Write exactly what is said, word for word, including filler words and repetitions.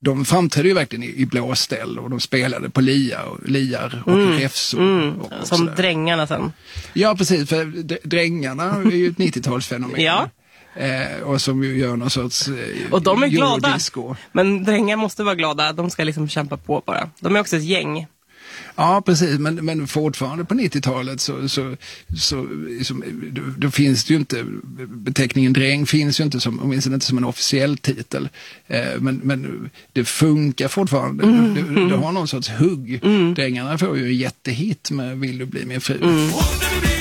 de framträdde ju verkligen i, i blåställ och de spelade på liar och, liar och Mm. räfsor. Mm. Och, och Som sådär. Drängarna sen. Ja, precis, för d- Drängarna är ju ett nittiotalsfenomen. Ja. Eh, och som ju gör någon sorts eh, Och de är glada. eurodisco. Men Drängar måste vara glada. De ska liksom kämpa på bara. De är också ett gäng. Ja, precis, men, men fortfarande på nittiotalet så, så, så liksom, då, då finns det ju inte, beteckningen dräng finns ju inte som, åtminstone inte som en officiell titel, eh, men, men det funkar fortfarande, mm. det, det har någon sorts hugg. Mm. Drängarna får ju en jättehit med Vill du bli min fru. Mm.